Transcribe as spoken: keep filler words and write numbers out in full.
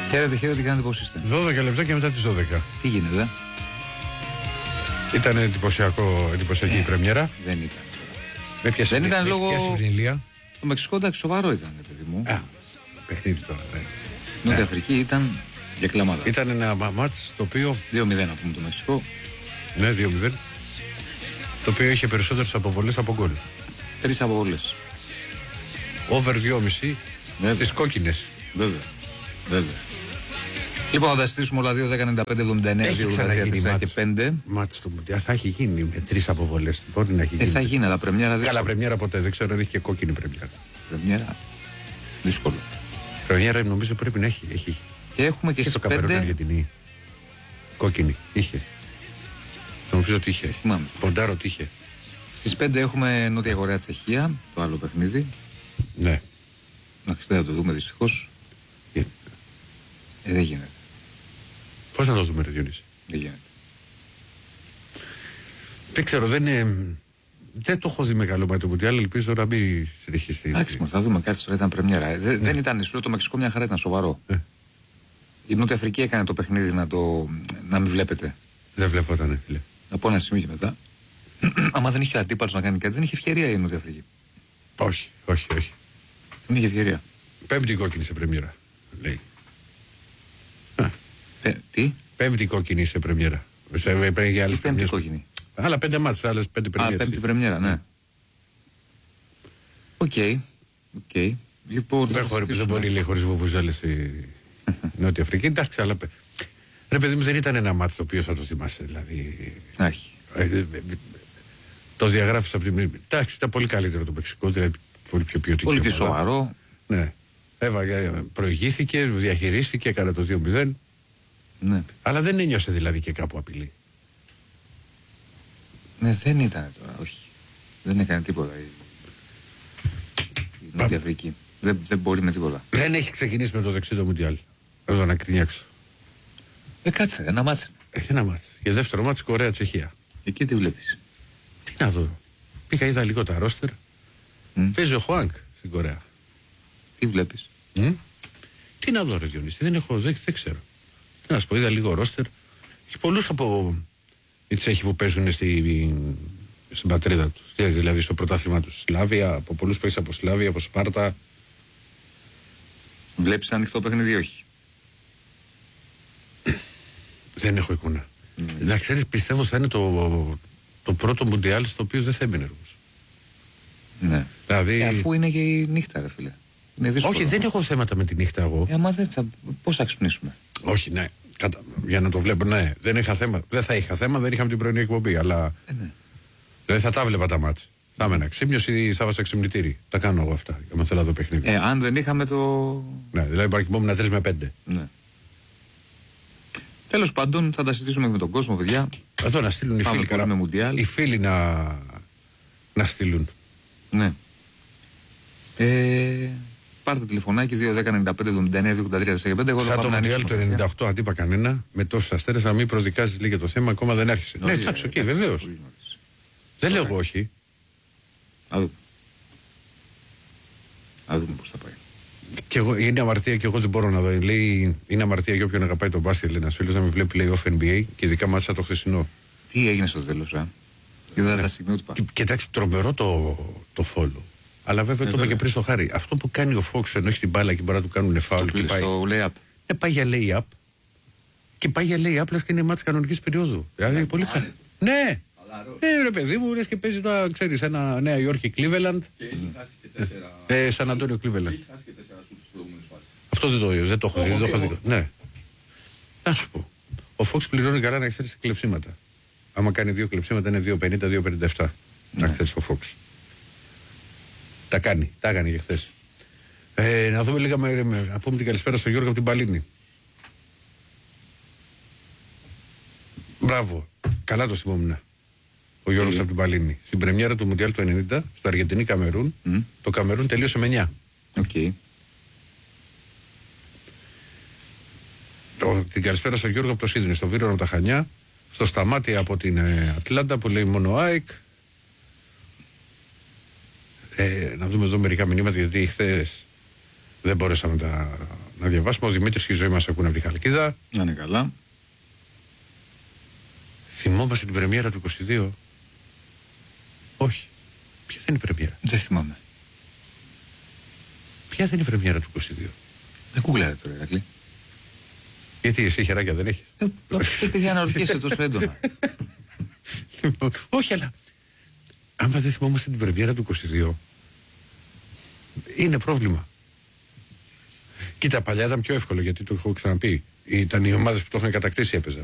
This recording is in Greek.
Χαίρετε, χαίρετε, κάνετε πώς είστε? δώδεκα λεπτά και μετά τις δώδεκα. Τι γίνεται? Ήταν εντυπωσιακό, εντυπωσιακή ε, η πρεμιέρα. Δεν ήταν. Με ποια δεν ήταν λόγω. Ποια το Μεξικό εντάξει σοβαρό ήταν, παιδί μου. Α, παιχνίδι τώρα. Ναι. Νότια ναι. Αφρική ήταν για κλαμάδα. Ήταν ένα μάτς το οποίο. δύο μηδέν να πούμε το Μεξικό. Ναι, δύο μηδέν. Το οποίο είχε περισσότερες αποβολές από γκολ. Τρεις αποβολές. Over δυόμισι τις κόκκινες. Βέβαια. Βέβαια. Λοιπόν, θα τα συζητήσουμε όλα δύο, δέκα, ενενήντα πέντε, εβδομήντα εννέα, δύο, τέσσερα και πέντε. Μάτς του Μουντιάλ θα έχει γίνει με τρεις αποβολές. Μπορεί να έχει γίνει. Ε, θα γίνει, αλλά πρεμιέρα δεν. Καλά, πρεμιέρα ποτέ. Δεν ξέρω αν έχει και κόκκινη πρεμιέρα. Πρεμιέρα. Δύσκολο. Πρεμιέρα νομίζω πρέπει να έχει. έχει. Και έχουμε και, και στις πέντε. Αργεντινή. Κόκκινη. Είχε. Νομίζω ότι είχε. Θυμάμαι. Ποντάρο ότι είχε. Στις πέντε έχουμε Νότια Κορέα Τσεχία, το άλλο παιχνίδι. Ναι. Να δεν θα το δούμε δυστυχώς. Yeah. Ε, δεν γίνεται. Πώς να το δούμε, ρε Διονύση? Δεν γίνεται. Δεν ξέρω, δεν είναι. Δεν το έχω δει μεγάλο μάτι το Μουντιάλ, ελπίζω να μην συνεχίσει. Εντάξει, θα δούμε κάτι τώρα, ήταν πρεμιέρα. Ε, ναι. Δεν ήταν, σου λέω, το Μεξικό μια χαρά, ήταν σοβαρό. Ε. Η Νότια Αφρική έκανε το παιχνίδι να το. να μην βλέπετε. Δεν βλεπότανε, φίλε. Από ένα σημείο και μετά. Άμα δεν είχε ο αντίπαλος να κάνει κάτι, δεν είχε ευκαιρία η Νότια Αφρική. Όχι, όχι, όχι. Δεν είχε ευκαιρία. Πέμπτη κόκκινη σε πρεμιέρα, λέει. Πε, τι? Πέμπτη κόκκινη σε πρεμιέρα. Σε για άλλες πέμπτη κόκκινη. Άλλα πέντε μάτς, άλλες πέντε πρεμιέρες. Α, πέμπτη πρεμιέρα, ναι. Οκ. Okay. Okay. Λοιπόν, δεν, χωρί, δεν μπορεί λέει χωρίς βουβουζέλες η Νότια Αφρική. Εντάξει, αλλά. Ρε παιδί μου, δεν ήταν ένα μάτς το οποίο θα το θυμάσαι. Δηλαδή. Άχι. Το διαγράφεις από την. Εντάξει, ήταν πολύ καλύτερο το Μεξικό, δηλαδή πολύ πιο ποιοτικό. Πολύ πιο σοβαρό. Ναι. Έβαγε, προηγήθηκε, διαχειρίστηκε, έκανε το δύο μηδέν. Ναι. Αλλά δεν ένιωσε δηλαδή και κάπου απειλή. Ναι, δεν ήταν τώρα, όχι. Δεν έκανε τίποτα η, η Νότια Αφρική. Δεν, δεν μπορεί με τίποτα. Δεν έχει ξεκινήσει με το δεξί το Μουντιάλ. Θα το ανακρινιάξω. Ε, κάτσε, ένα μάτσε. Έχει ένα μάτσε. Και δεύτερο μάτσε Κορέα-Τσεχία. Εκεί τι βλέπεις? Τι να δω. Πήγα, είδα λίγο τα ρόστερ. Mm. Παίζει ο Χουάνκ στην Κορέα. Τι βλέπεις? Mm. Τι να δω, ρε Διονύση, δεν έχω, δεν, δεν ξέρω. Τι να σου πω, είδα λίγο ρόστερ. Έχει πολλούς από οι Τσέχοι που παίζουν στη, στην πατρίδα του. Δηλαδή στο πρωτάθλημα του. Σλάβια, από πολλούς παίζει από Σλάβια, από Σπάρτα. Βλέπεις ανοιχτό παιχνίδι, όχι? Δεν έχω εικόνα. Mm. Να ξέρεις, πιστεύω θα είναι το, το πρώτο Μουντιάλ στο οποίο δεν θα είμαι ενεργός. Ναι. Δηλαδή... Ε, αφού είναι και η νύχτα, ρε φίλε. Είναι δύσκολο. Όχι, δεν έχω θέματα με τη νύχτα εγώ. Ε, άμα δεν θα... Πώς θα ξυπνήσουμε? Όχι, ναι. Κατα... Για να το βλέπω, ναι. Δεν είχα θέμα. Δεν θα είχα θέμα, δεν είχαμε την πρωινή εκπομπή. Αλλά. Ε, ναι. Δηλαδή θα τα βλέπα τα μάτς. Θα έμενα ξύπνιος ή θα βάζα ξυπνητήρι. Τα κάνω εγώ αυτά. Για να θέλω να δω παιχνίδι. Ε, αν δεν είχαμε το. Ναι, δηλαδή παρκιμόμουν τρεις με πέντε. Ναι. Τέλος πάντων, θα τα συζητήσουμε με τον κόσμο, παιδιά. Εδώ να στείλουν οι φίλοι. Πάμε Μουντιάλ. Οι φίλοι να, να στείλουν. Ναι. Ε, πάρτε τηλεφωνάκι δύο δέκα ενενήντα πέντε εβδομήντα εννέα δύο ογδόντα τρία τέσσερα πέντε. Εγώ σαν το Μουντιάλ του ενενήντα οκτώ αντίπα κανένα. Με τόσους αστέρες να μην προδικάζει λίγα το θέμα, ακόμα δεν άρχισε. Ναι, εντάξει, οκ, βεβαίως. Δεν λέω εγώ όχι. Α δούμε. Α δούμε πώς θα πάει. Και εγώ, είναι αμαρτία και εγώ δεν μπορώ να δω. Λέει, είναι αμαρτία για όποιον αγαπάει τον μπάσκετ. Λέει ένα φίλο να μην βλέπει λέει off N B A και ειδικά μάτσα το χθεσινό. Τι έγινε στο τέλος, α? Είδα τα σημεία του πάνω. Κοιτάξτε, τρομερό το, το follow. Αλλά βέβαια ε, το είπα και πριν στο Χάρη. Αυτό που κάνει ο Fox ενώ έχει την μπάλα και μπορεί να του κάνουν φάουλ. Και πάει στο lay-up. Ναι, πάει για lay-up. Και πάει για lay-up, λες και είναι μάτς κανονικής περίοδου. Δηλαδή πολύ καλό. Ναι! Ναι, ρε παιδί μου, λες και παίζει τώρα, ξέρεις, ένα Νέα Υόρκη Cleveland. Και έχει χάσει και τέσσερα. Ε, Σαν Αντώνιο Cleveland. Έχει χάσει και τέσσερα σουτ στις προηγούμενες φάσεις. Αυτό δεν το, δεν το έχω δει. Δεν το έχω δει. Ναι. Να σου πω. Ο Fox πληρώνει καλά να ξέρεις κλεψίματα. Άμα κάνει δύο κλεψίματα είναι δύο πενήντα δύο πενήντα επτά. Να ξέρεις ο Fox. Τα κάνει. Τα έκανε και χθες. Ε, να δούμε λίγα με, με, να πούμε την καλησπέρα στον Γιώργο από την Παλίνη. Μπράβο. Καλά το θυμόμουν. Ο Γιώργος από την Παλίνη. Στην πρεμιέρα του Μουντιάλ του ενενήντα, στο Αργεντινή Καμερούν, mm. το Καμερούν τελείωσε με εννιά. Οκ. Okay. Την καλησπέρα στον Γιώργο από το Σίδνεϊ, στο Βύρωνα τα Χανιά, στο Σταμάτη από την ε, Ατλάντα που λέει μόνο ΑΕΚ. Ε, να δούμε εδώ μερικά μηνύματα γιατί χθες δεν μπορέσαμε να τα, Να διαβάσουμε. Ο Δημήτρης και η Ζωή μας ακούνε από τη Χαλκίδα. Να είναι καλά. Θυμόμαστε την πρεμιέρα του είκοσι δύο. Όχι. Ποια θα είναι η πρεμιέρα? Δεν θυμάμαι. Ποια θα είναι η πρεμιέρα του είκοσι δύο? Δεν κούγκλαρε τώρα, Ηρακλή. Γιατί εσύ χεράκια δεν έχεις? Ε, επειδή αναρωτιέσαι τόσο έντονα. Όχι, αλλά άμα δεν θυμόμαστε την πρεμιέρα του είκοσι δύο, είναι πρόβλημα. Κοίτα, παλιά ήταν πιο εύκολο, γιατί το έχω ξαναπεί. Ήταν οι ομάδες που το είχαν κατακτήσει έπαιζαν.